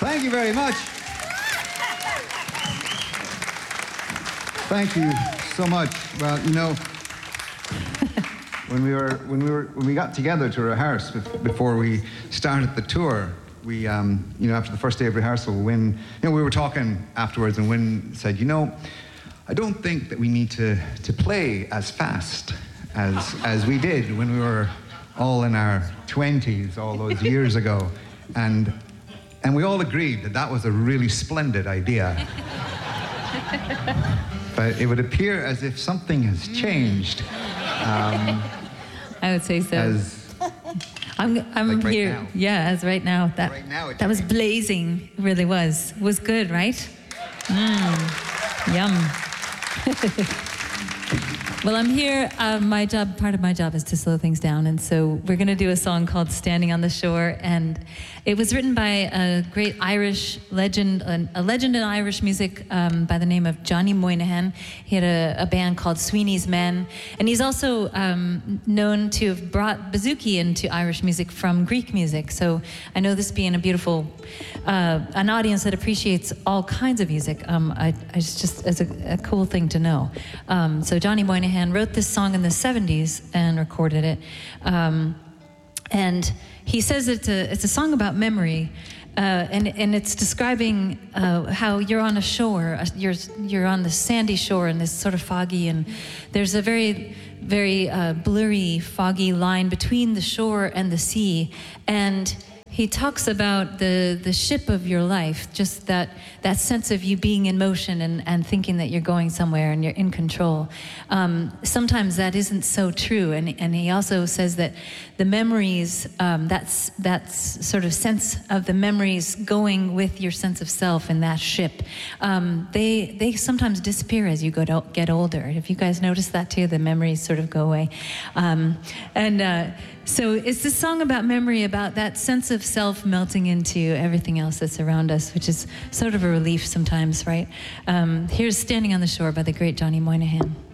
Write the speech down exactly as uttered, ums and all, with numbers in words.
Thank you very much. Thank you so much. Well, you know, when we were when we were when we got together to rehearse before we started the tour, we um, you know, after the first day of rehearsal, when you know we were talking afterwards, and Wynn said, you know, I don't think that we need to to play as fast as as we did when we were all in our twenties all those years ago, and and we all agreed that that was a really splendid idea. But it would appear as if something has changed. Um, I would say so. As, I'm, I'm like right here. now. Yeah, as right now. That, right now that was blazing. It really was. It was good, right? Mmm. Yum. Well, I'm here. Uh, my job, part of my job is to slow things down. And so we're going to do a song called Standing on the Shore. And it was written by a great Irish legend, a, a legend in Irish music um, by the name of Johnny Moynihan. He had a, a band called Sweeney's Men. And he's also um, known to have brought bouzouki into Irish music from Greek music. So I know this being a beautiful, uh, an audience that appreciates all kinds of music, um, I, I it's just it's a, a cool thing to know. Um, so Johnny Moynihan wrote this song in the seventies and recorded it. Um, and he says it's a, it's a song about memory, uh, and, and it's describing uh, how you're on a shore, uh, you're, you're on the sandy shore and it's sort of foggy, and there's a very, very uh, blurry, foggy line between the shore and the sea. And he talks about the, the ship of your life, just that, that sense of you being in motion and, and thinking that you're going somewhere and you're in control. Um, sometimes that isn't so true. And, and he also says that the memories, um, that's, that's sort of sense of the memories going with your sense of self in that ship, um, they, they sometimes disappear as you go to get older. Have you guys noticed that too? The memories sort of go away. Um, and uh, so it's this song about memory, about that sense of self melting into everything else that's around us, which is sort of a relief sometimes, right? Um, here's Standing on the Shore by the great Johnny Moynihan.